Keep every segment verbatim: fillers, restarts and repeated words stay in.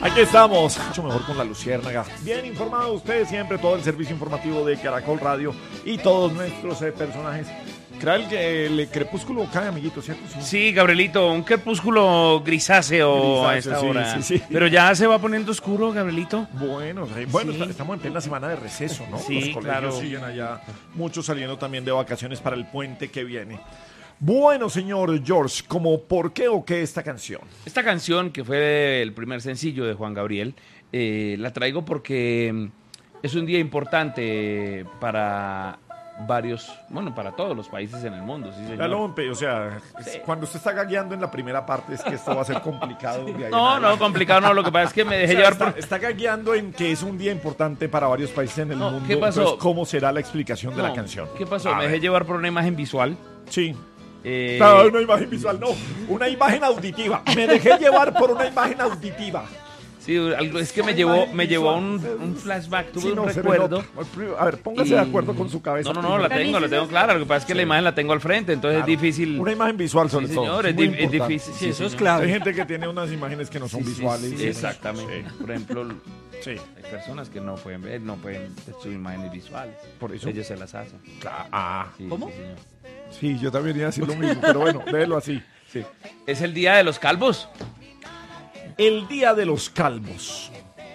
Aquí estamos, mucho mejor con la Luciérnaga. Bien informado usted siempre, todo el servicio informativo de Caracol Radio y todos nuestros eh, personajes. Creo que el, el crepúsculo cae, amiguito, ¿cierto? Sí, sí, Gabrielito, un crepúsculo grisáceo, grisáceo a esta sí, hora. Sí, sí. Pero ya se va poniendo oscuro, Gabrielito. Bueno, bueno, sí. Estamos en plena semana de receso, ¿no? Sí, Los colegios claro. siguen allá, muchos saliendo también de vacaciones para el puente que viene. Bueno, señor George, ¿cómo por qué o qué esta canción? Esta canción, que fue el primer sencillo de Juan Gabriel, eh, la traigo porque es un día importante para varios, bueno, para todos los países en el mundo, sí, señor. O sea, sí. Cuando usted está gagueando en la primera parte es que esto va a ser complicado. De ahí no, no, complicado no, lo que pasa es que me dejé o sea, llevar está, por... Está gagueando en que es un día importante para varios países en el no, mundo. ¿qué pasó? Entonces, ¿cómo será la explicación no, de la canción? ¿Qué pasó? A me ver. dejé llevar por una imagen visual. Sí. Eh... Claro, una imagen visual, no, una imagen auditiva. Me dejé llevar por una imagen auditiva. Sí, algo es que me llevó, me llevó a un, un flashback, tuve sí, no, un recuerdo. No, a ver, póngase y... de acuerdo con su cabeza. No, no, no, la tengo, la tengo clara. Lo que pasa es que sí. la imagen la tengo al frente, entonces claro. es difícil. Una imagen visual sobre sí, todo. Señor, es, es, es difícil. Sí, eso es claro. Hay gente que tiene unas imágenes que no son sí, visuales. Sí, sí, exactamente. Sí. Por ejemplo, sí. hay personas que no pueden ver, no pueden subir imágenes visuales. Por eso. Ellos se las hacen. Claro. Ah, sí, ¿cómo? Sí, señor. Sí, yo también iba a decir lo mismo, pero bueno, déjelo así. Sí. Es el día de los calvos. El día de los calvos.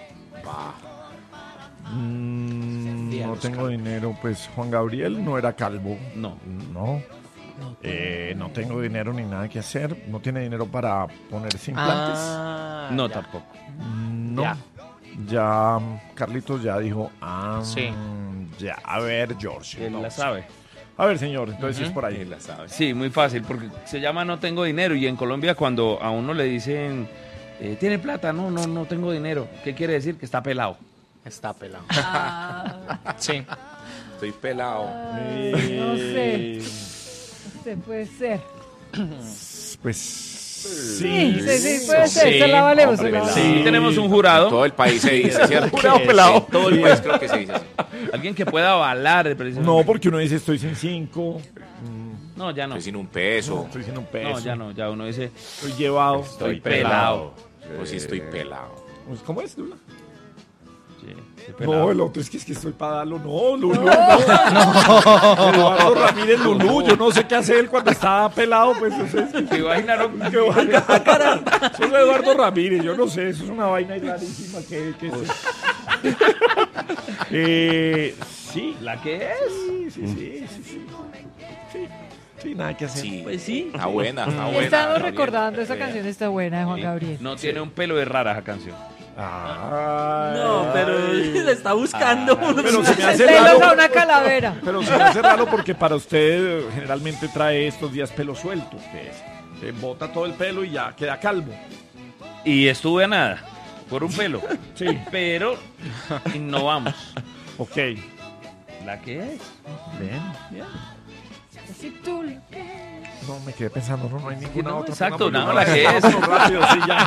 Mm, no tengo calvos. dinero, pues Juan Gabriel no era calvo. No. No. Eh, no tengo dinero ni nada que hacer. No tiene dinero para ponerse implantes. Ah, no, ya. tampoco. No. Ya. ya Carlitos ya dijo. Ah, sí. Ya, a ver, George. Él la sabe. A ver, señor, entonces uh-huh. es por ahí. Él la sabe. Sí, muy fácil, porque se llama No tengo dinero. Y en Colombia, cuando a uno le dicen, eh, ¿tiene plata? No, no, no tengo dinero. ¿Qué quiere decir? Que está pelado. Está pelado. Ah. Sí. Estoy pelado. Eh, no sé. No sé, puede ser. Pues. Sí, sí, sí, puede ser. Sí, se la valemos. Hombre, se la valemos. Sí, tenemos un jurado. En todo el país se dice, ¿cierto? Jurado pelado. En todo el país creo que se dice así. Alguien que pueda avalar. No, porque uno dice estoy sin cinco. No, ya no. Estoy sin un peso. No, estoy sin un peso. No, ya no. Ya uno dice estoy llevado. Estoy, estoy pelado. pelado. Pues sí, estoy pelado. ¿Cómo es, Lula? Sí, no, el otro es que es que estoy para darlo. No, Lulú. No. no. Eduardo Ramírez Lulú. Yo no sé qué hace él cuando está pelado. Pues eso es. ¿Qué vaina? No? ¿Qué vaina? Ah, cara. Eso es Eduardo Ramírez. Yo no sé. Eso es una vaina rarísima. Que, que es. eh, sí. ¿La que es? Sí, sí, sí. sí, sí. sí. Sí, nada que hacer. Sí. Pues sí. Está buena, está buena. Estamos recordando, esa canción está buena de Juan Gabriel. No tiene un pelo de rara esa canción. Ay, no, pero se está buscando. Ay, pero se me hace raro. A una calavera. Pero se me hace raro porque para usted generalmente trae estos días pelo suelto. Usted se bota todo el pelo y ya queda calvo. Y estuve a nada, por un pelo. Sí. Pero innovamos. Ok. ¿La que es? Bien, bien. Si tú... No, me quedé pensando, no, no hay ninguna no, otra. Exacto, no, no, la que es. Rápido, sí, ya.